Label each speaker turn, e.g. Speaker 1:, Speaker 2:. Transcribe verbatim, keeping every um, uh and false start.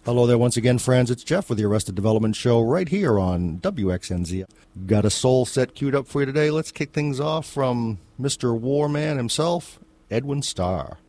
Speaker 1: Hello there once again, friends. It's Jeff with the Arrested Development Show right here on W X N Z. Got a soul set queued up for you today. Let's kick things off from Mister Warman himself, Edwin Starr.